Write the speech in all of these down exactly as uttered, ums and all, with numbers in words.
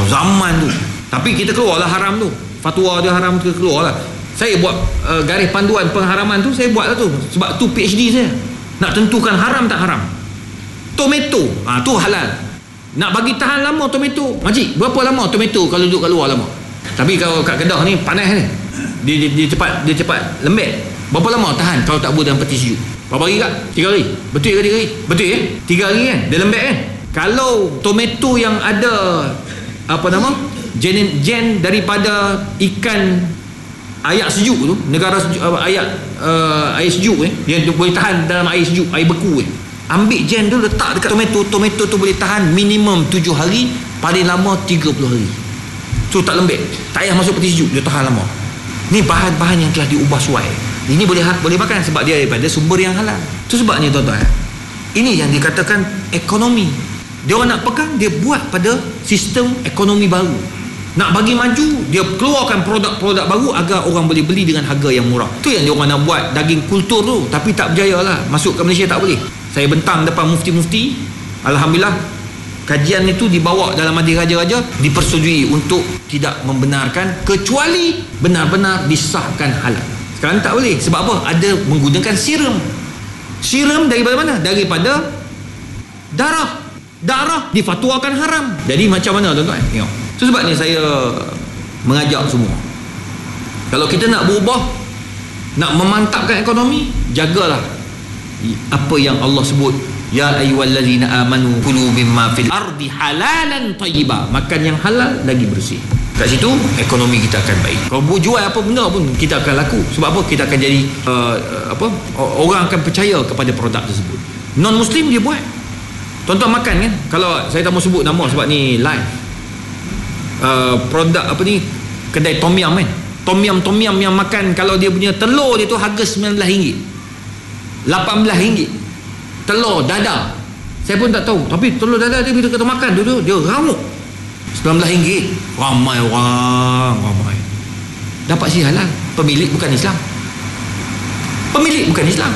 zaman tu. Tapi kita keluarlah haram tu, fatwa dia haram tu keluarlah. Saya buat uh, garis panduan pengharaman tu, saya buatlah tu. Sebab tu PhD saya, nak tentukan haram tak haram. Tomato, ha, tu halal. Nak bagi tahan lama tomato, makcik, berapa lama tomato kalau duduk kat luar lama? Tapi kalau kat Kedah ni panas ni, dia, dia, dia cepat dia cepat lembek. Berapa lama tahan kalau tak buat dalam peti sejuk? Berapa hari kak? Tiga hari. Betul ke tiga hari? Betul ya? Tiga hari kan? Dia lembek kan? Kalau tomato yang ada apa nama? Gen, gen daripada ikan air sejuk tu, negara sejuk, air uh, air sejuk eh, yang boleh tahan dalam air sejuk, air beku eh. Ambil gen tu letak dekat tomato, tomato tu boleh tahan minimum tujuh hari, paling lama tiga puluh hari. So tak lembek, tak payah masuk peti sejuk, dia tahan lama. Ni bahan-bahan yang telah diubah suai. Ini boleh boleh makan sebab dia daripada sumber yang halal. Itu sebabnya tuan-tuan, ini yang dikatakan ekonomi. Dia orang nak pegang, dia buat pada sistem ekonomi baru. Nak bagi maju, dia keluarkan produk-produk baru agar orang boleh beli dengan harga yang murah. Itu yang dia orang nak buat, daging kultur tu. Tapi tak berjaya lah, masuk ke Malaysia tak boleh. Saya bentang depan mufti-mufti, alhamdulillah kajian itu dibawa dalam Majlis Raja-Raja, dipersetujui untuk tidak membenarkan kecuali benar-benar disahkan halal. Sekarang tak boleh. Sebab apa? Ada menggunakan serum. Serum daripada mana? Daripada darah. Darah difatwakan haram. Jadi macam mana tuan-tuan? Tengok. Itu sebabnya saya mengajak semua, kalau kita nak berubah, nak memantapkan ekonomi, jagalah apa yang Allah sebut, ya ayyuhallazina amanu kulu mimma fil ardi halalan thayyiba, makan yang halal lagi bersih. Kat situ ekonomi kita akan baik. Kalau jual apa benda pun kita akan laku. Sebab apa? Kita akan jadi uh, apa? Orang akan percaya kepada produk tersebut. Non muslim dia buat. Tuan-tuan makan kan? Kalau saya tak mau sebut nama sebab ni live. Uh, produk apa ni? Kedai tom yum kan? Tom yum tom yum yang makan, kalau dia punya telur dia tu harga sembilan belas ringgit. lapan belas ringgit. Telur dada. Saya pun tak tahu, tapi telur dada dia bila kita makan tu dia ramuk. sembilan belas ringgit. Ramai orang, ramai. Dapat si halal. Pemilik bukan Islam. Pemilik bukan Islam.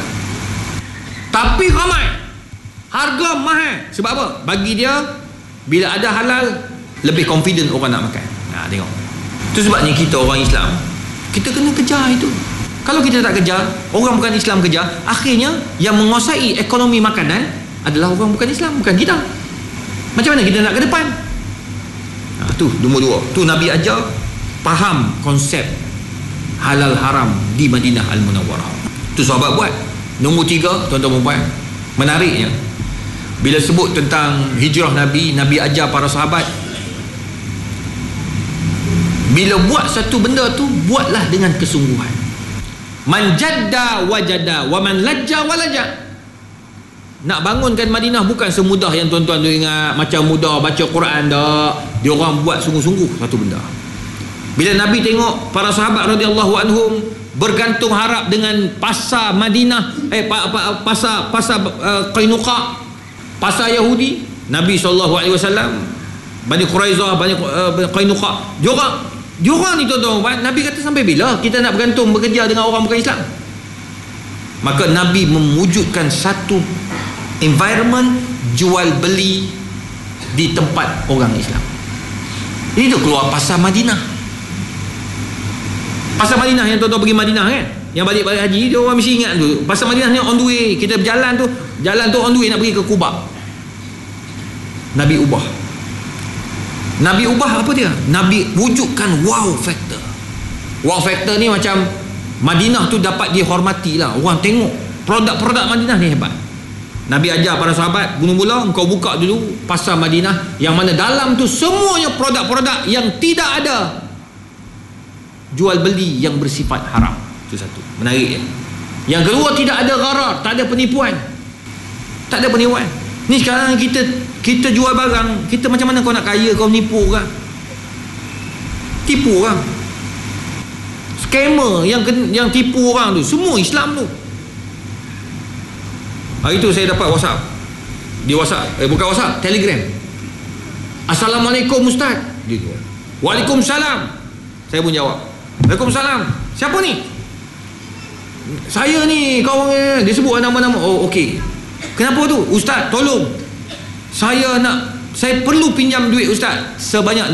Tapi ramai. Harga mahal. Sebab apa? Bagi dia, bila ada halal, lebih confident orang nak makan. Nah, tengok. Itu sebabnya kita orang Islam, kita kena kejar itu. Kalau kita tak kejar, orang bukan Islam kejar, akhirnya yang menguasai ekonomi makanan adalah orang bukan Islam, bukan kita. Macam mana kita nak ke depan? Nah, tu nombor dua. Tu Nabi ajar faham konsep halal haram di Madinah Al-Munawwarah. Tu sahabat buat. Nombor tiga, tuan-tuan dan puan, menariknya, bila sebut tentang hijrah Nabi, Nabi ajar para sahabat, bila buat satu benda tu, buatlah dengan kesungguhan. Man jadda wajada wa man lajja walaja. Nak bangunkan Madinah bukan semudah yang tuan-tuan tu ingat, macam mudah baca Quran tak. Dia orang buat sungguh-sungguh satu benda. Bila Nabi tengok para sahabat radhiyallahu anhum bergantung harap dengan pasar Madinah, eh pasar pasar uh, Qainuqa, pasar Yahudi, Nabi sallallahu alaihi wasallam, Bani Quraizah, Bani uh, Qainuqa, dia orang dia orang ni tuan-tuan, Nabi kata sampai bila kita nak bergantung bekerja dengan orang bukan Islam? Maka Nabi mewujudkan satu environment jual beli di tempat orang Islam. Ini tu keluar pasar Madinah. Pasar Madinah yang tuan-tuan pergi Madinah kan, yang balik-balik haji, dia orang mesti ingat tu. Pasar Madinah ni on the way, kita berjalan tu, jalan tu on the way nak pergi ke Quba. Nabi ubah. Nabi ubah apa dia? Nabi wujudkan wow factor. Wow factor ni macam Madinah tu dapat dihormati lah. Orang tengok produk-produk Madinah ni hebat. Nabi ajar para sahabat, mula-mula engkau buka dulu pasar Madinah yang mana dalam tu semuanya produk-produk yang tidak ada jual beli yang bersifat haram. Itu satu. Menarik ya. Yang kedua, tidak ada gharar, tak ada penipuan. Tak ada penipuan. Ni sekarang kita kita jual barang, kita macam mana kau nak kaya, kau menipu orang? Tipu orang. Scammer yang yang tipu orang tu semua Islam tu. Hari tu saya dapat WhatsApp. Di WhatsApp, eh bukan WhatsApp, Telegram. Assalamualaikum Ustaz. Dia tu. Waalaikumsalam. Saya pun jawab. Waalaikumsalam. Siapa ni? Saya ni kawan dia, sebut nama-nama. Oh okey. Kenapa tu? Ustaz, tolong. Saya nak saya perlu pinjam duit Ustaz sebanyak